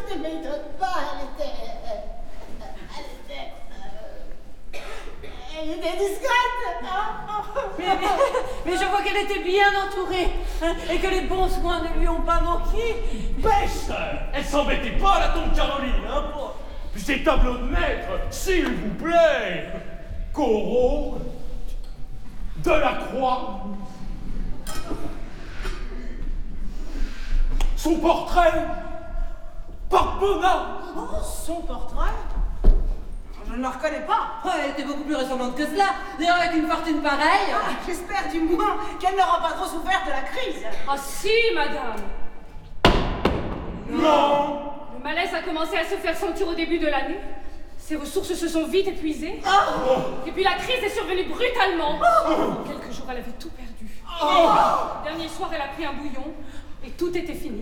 ne m'étonne pas, elle était discrète. Mais je vois qu'elle était bien entourée, hein, et que les bons soins ne lui ont pas manqué. Peste! Elle s'embêtait pas, la tante Caroline, hein, pas. Puis ces tableaux de maître, s'il vous plaît. Corot, Delacroix, son portrait, Parbona. Oh, son portrait? Je ne la reconnais pas. Oh, elle était beaucoup plus ressemblante que cela. D'ailleurs, avec une fortune pareille. Ah, j'espère du moins qu'elle n'aura pas trop souffert de la crise. Ah si, madame. Non. Le malaise a commencé à se faire sentir au début de l'année. Ses ressources se sont vite épuisées. Et puis la crise est survenue brutalement. En quelques jours, elle avait tout perdu. Le dernier soir, elle a pris un bouillon et tout était fini.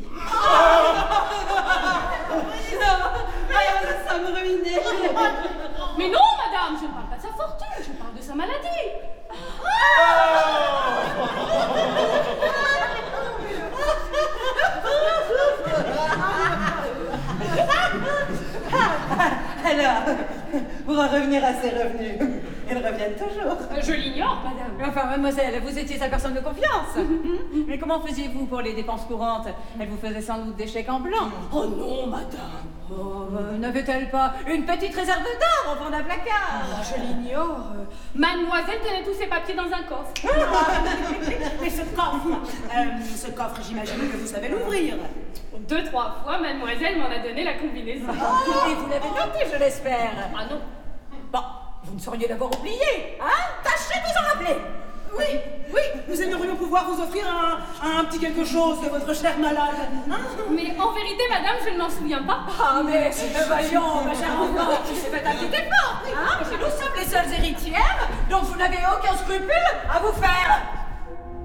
Ça me ruinait. Mais non, madame, je ne parle pas de sa fortune, je parle de sa maladie. Alors, pour en revenir à ses revenus, ils reviennent toujours. Je l'ignore, madame. Enfin, mademoiselle, vous étiez sa personne de confiance. Mais comment faisiez-vous pour les dépenses courantes? Elle vous faisait sans doute des chèques en blanc. Oh non, madame. Oh, n'avait-elle pas une petite réserve d'or au fond d'un placard? Je l'ignore. Mademoiselle tenait tous ses papiers dans un coffre. Mais ce coffre, j'imagine que vous savez l'ouvrir. 2-3 fois, mademoiselle m'en a donné la combinaison. Et vous l'avez noté, je l'espère. Ah non. Bon, vous ne sauriez l'avoir oublié, hein? Tâchez de vous en rappeler. Oui, nous aimerions pouvoir vous offrir un petit quelque chose de votre chère malade. Hein? Mais en vérité, madame, je ne m'en souviens pas. Ah, mais voyons, ma chère enfant, c'est fait un petit effort, hein? Nous sommes les seules héritières, donc vous n'avez aucun scrupule à vous faire